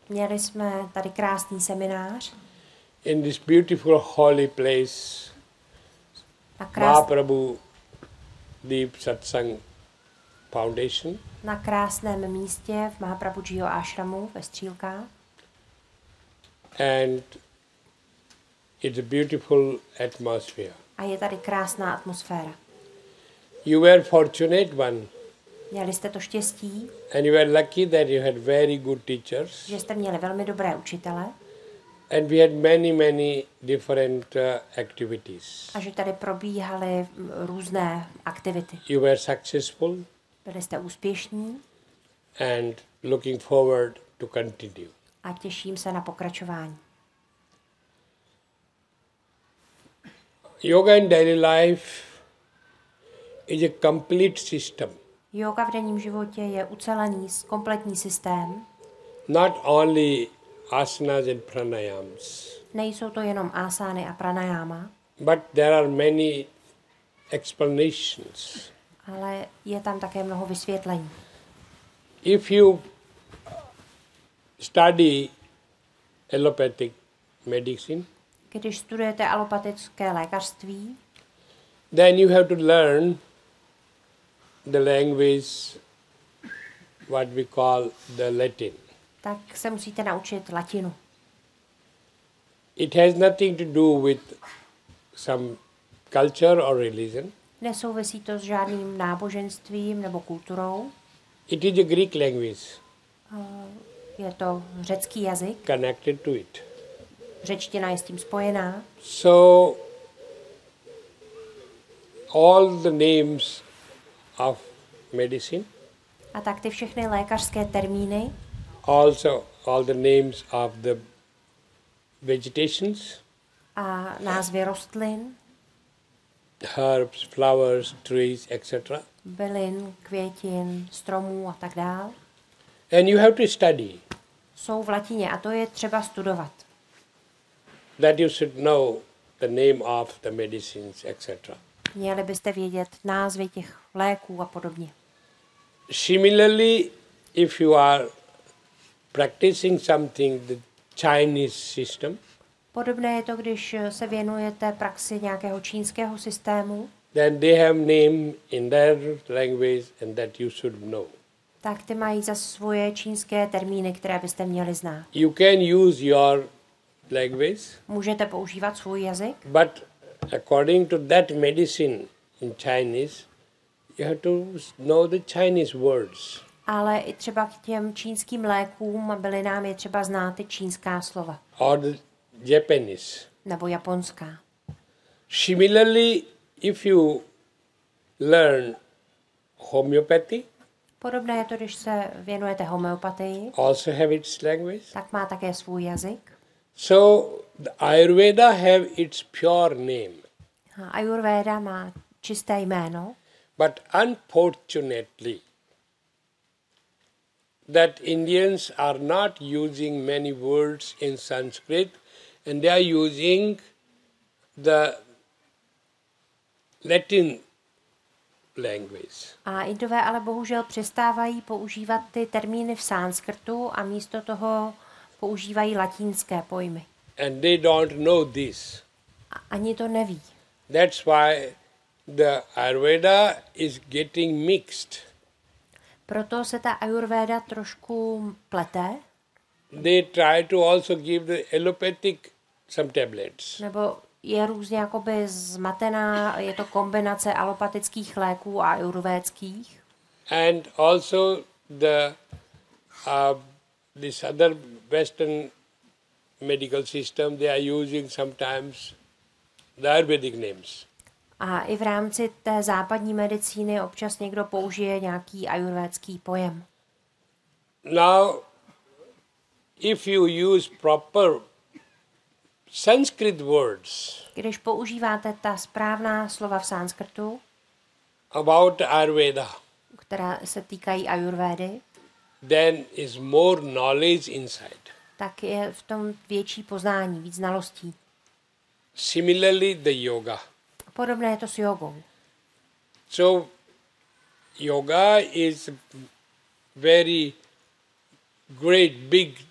Měli jsme tady krásný seminář in this beautiful holy place, Mahaprabhu Deep Satsang Foundation. Na krásném místě v Mahaprabhujiho ashramu ve Střílkách. And it's a beautiful atmosphere. A je tady krásná atmosféra. You were fortunate one. Měli jste to štěstí. And you were lucky that you had very good teachers. Že jste měli velmi dobré učitele. And we had many different activities. A že tady probíhaly různé aktivity. You were successful. Byli jste úspěšní. And looking forward to continue. A těším se na pokračování. Yoga in daily life is a complete system. Yoga v denním životě je ucelený, kompletní systém. Not only asanas and pranayams. Nejsou to jenom asány a pranayama. But there are many explanations. Ale je tam také mnoho vysvětlení. If you study allopathic medicine, když studujete alopatické lékařství, then you have to learn the language what we call the Latin. Tak se musíte naučit latinu. It has nothing to do with some culture or religion. Nesouvisí to s žádným náboženstvím nebo kulturou. It is a Greek language. Je to řecký jazyk. Connected to it. Řečtina je s tím spojená. So all the names of medicine. A tak ty všechny lékařské termíny. Also all the names of the vegetations. A názvy rostlin. Herbs, flowers, trees, etc. Bylin, květin, stromů a tak dál. And you have to study. Jsou v latině a to je třeba studovat. That you should know the name of the medicines, etc. Měli byste vědět názvy těch léků a podobně. Similarly, if you are practicing something, the Chinese system, podobné je to, když se věnujete praxi nějakého čínského systému, then they have name in their language and that you should know. Tak ty mají za svoje čínské termíny, které byste měli znát. You can use your language. Můžete používat svůj jazyk. But according to that medicine in Chinese, you have to know the Chinese words. Ale i třeba k těm čínským lékům a bylinám je třeba znát ty čínská slova. Or the Japanese. Nebo japonská. Similarly, if you learn homeopathy, podobné je to, když se věnujete homeopatii, also have its language. Tak má také svůj jazyk. So the Ayurveda have its pure name. Ayurveda má čisté jméno. But unfortunately, that Indians are not using many words in Sanskrit and they are using the Latin language. A Indové ale bohužel přestávají používat ty termíny v sanskrtu a místo toho používají latinské pojmy. And they don't know this. A ani to neví. That's why the Ayurveda is getting mixed. Proto se ta Ayurveda trošku plete. They try to also give the allopathic some tablets. Nebo je různě jakoby zmatená, je to kombinace alopatických léků a ayurvédských. And also this other Western medical system, they are using sometimes the Ayurvedic names. A i v rámci té západní medicíny občas někdo použije nějaký ayurvédský pojem. Now, if you use proper Sanskrit words, když používáte ta správná slova v sanskrtu, about Ayurveda, která se týkají ayurvédy, then is more knowledge inside. Tak je v tom větší poznání, víc znalostí. Similarly, the yoga. Podobné je to s jogou. So, yoga is very great, big